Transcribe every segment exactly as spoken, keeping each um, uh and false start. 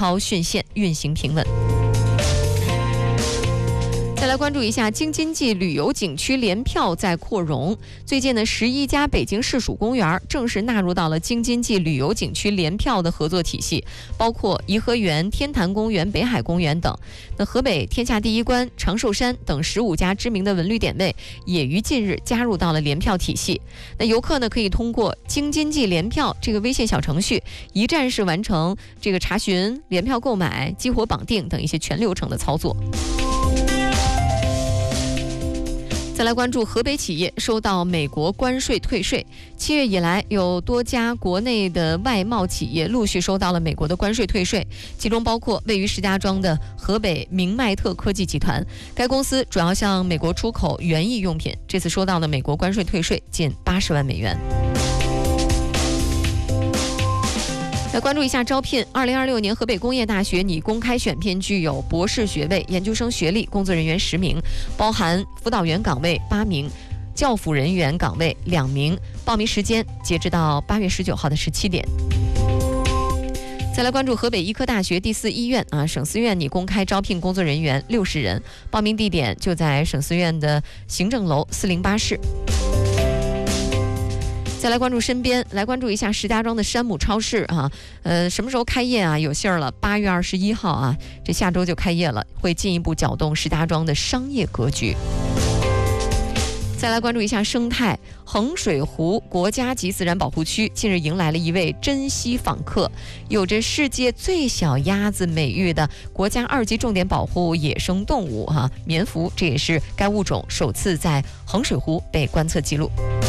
超浚线运行平稳。再来关注一下京津冀旅游景区联票在扩容。最近呢，十一家北京市属公园正式纳入到了京津冀旅游景区联票的合作体系，包括颐和园、天坛公园、北海公园等。那河北天下第一关、长寿山等十五家知名的文旅点位也于近日加入到了联票体系。那游客呢，可以通过京津冀联票这个微信小程序，一站式完成这个查询、联票购买、激活绑定等一些全流程的操作。再来关注河北企业收到美国关税退税。七月以来，有多家国内的外贸企业陆续收到了美国的关税退税，其中包括位于石家庄的河北明迈特科技集团。该公司主要向美国出口园艺用品，这次收到了美国关税退税近八十万美元。来关注一下招聘。二零二六年河北工业大学拟公开选聘具有博士学位、研究生学历工作人员十名，包含辅导员岗位八名，教辅人员岗位两名。报名时间截止到八月十九号的十七点。再来关注河北医科大学第四医院啊，省思院拟公开招聘工作人员六十人，报名地点就在省思院的行政楼四零八室。再来关注身边，来关注一下石家庄的山姆超市啊，呃，什么时候开业啊？有信儿了，八月二十一号啊，这下周就开业了，会进一步搅动石家庄的商业格局。再来关注一下生态，衡水湖国家级自然保护区近日迎来了一位珍稀访客，有着世界最小鸭子美誉的国家二级重点保护野生动物哈、啊、棉芾，这也是该物种首次在衡水湖被观测记录。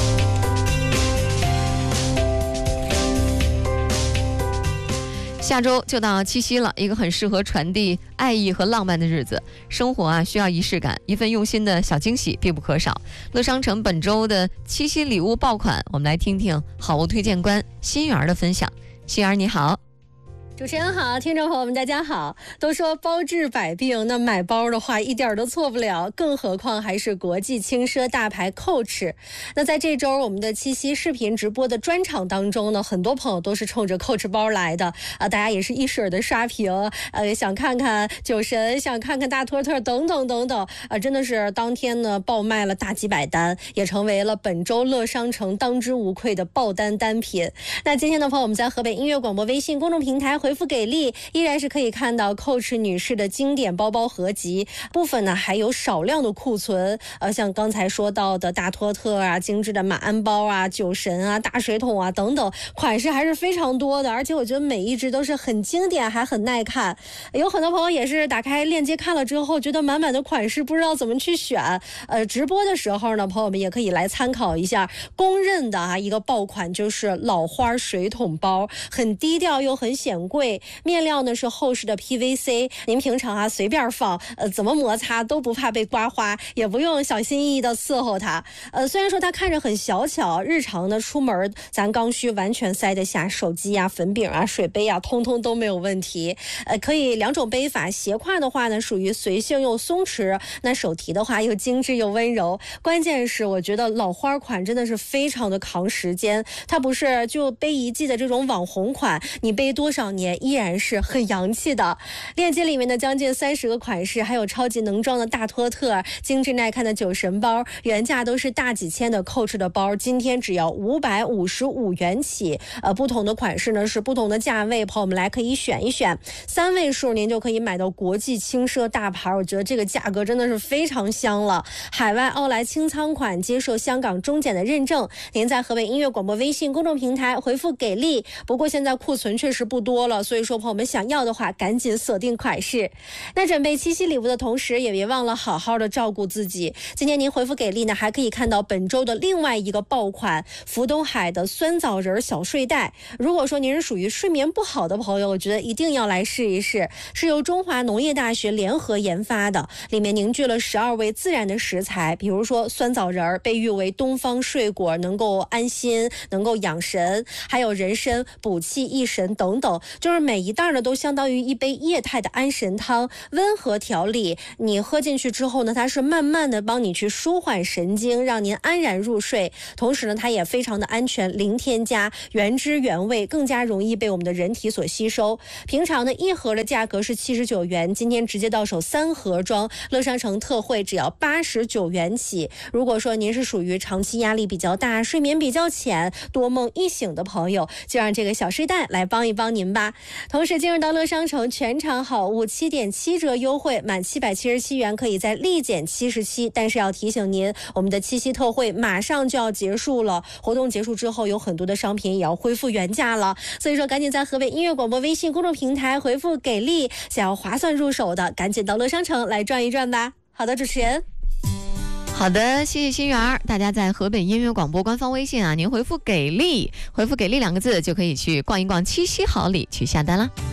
下周就到七夕了，一个很适合传递爱意和浪漫的日子。生活啊需要仪式感，一份用心的小惊喜必不可少。乐商城本周的七夕礼物爆款，我们来听听好物推荐官心媛的分享。心媛你好。 主持人好，听众朋友们大家好。都说包治百病，那买包的话一点都错不了，更何况还是国际轻奢大牌 Coach。 那在这周我们的七夕视频直播的专场当中呢，很多朋友都是冲着 Coach 包来的啊，大家也是一水的刷屏，呃，想看看酒神，想看看大托特等等等等啊，真的是当天呢爆卖了大几百单，也成为了本周乐商城当之无愧的爆单单品。那今天的朋友们在河北音乐广播微信公众平台回复给力，依然是可以看到 Coach 女士的经典包包合集，部分呢还有少量的库存，呃，像刚才说到的大托特啊、精致的马鞍包啊、酒神啊、大水桶啊等等，款式还是非常多的，而且我觉得每一只都是很经典，还很耐看。有很多朋友也是打开链接看了之后，觉得满满的款式不知道怎么去选。呃，直播的时候呢，朋友们也可以来参考一下，公认的啊一个爆款就是老花水桶包，很低调又很显贵。面料呢是厚实的 P V C， 您平常啊随便放，呃怎么摩擦都不怕被刮花，也不用小心翼翼的伺候它。呃虽然说它看着很小巧，日常呢出门咱刚需完全塞得下手机啊、粉饼啊、水杯啊，通通都没有问题。呃可以两种背法，斜挎的话呢属于随性又松弛，那手提的话又精致又温柔。关键是我觉得老花款真的是非常的扛时间，它不是就背一季的这种网红款，你背多少年依然是很洋气的。链接里面的将近三十个款式，还有超级能装的大托特、精致耐看的酒神包，原价都是大几千的 Coach 的包，今天只要五百五十五元起。呃，不同的款式呢是不同的价位，朋友们来可以选一选，三位数您就可以买到国际轻奢大牌，我觉得这个价格真的是非常香了。海外奥莱清仓款，接受香港中检的认证，您在河北音乐广播微信公众平台回复给力。不过现在库存确实不多了，所以说朋友们想要的话赶紧锁定款式。那准备七夕礼物的同时，也别忘了好好的照顾自己。今天您回复给力呢，还可以看到本周的另外一个爆款福东海的酸枣仁小睡袋。如果说您是属于睡眠不好的朋友，我觉得一定要来试一试，是由中华农业大学联合研发的，里面凝聚了十二味自然的食材，比如说酸枣仁被誉为东方睡果，能够安心，能够养神，还有人参补气益神等等， 就是每一袋呢都相当于一杯液态的安神汤，温和调理。你喝进去之后呢，它是慢慢的帮你去舒缓神经，让您安然入睡。同时呢，它也非常的安全，零添加，原汁原味，更加容易被我们的人体所吸收。平常呢一盒的价格是七十九元，今天直接到手三盒装，乐商城特惠只要八十九元起。如果说您是属于长期压力比较大、睡眠比较浅、多梦易醒的朋友，就让这个小睡袋来帮一帮您吧。同时进入到乐商城全场好物七点七折优惠，满七百七十七元可以再立减七十七。但是要提醒您，我们的七夕特惠马上就要结束了，活动结束之后有很多的商品也要恢复原价了，所以说赶紧在河北音乐广播微信公众平台回复给力，想要划算入手的赶紧到乐商城来转一转吧。好的，主持人。 好的，谢谢心源儿。大家在河北音乐广播官方微信啊，您回复给力，回复给力两个字就可以去逛一逛七夕好礼，去下单啦。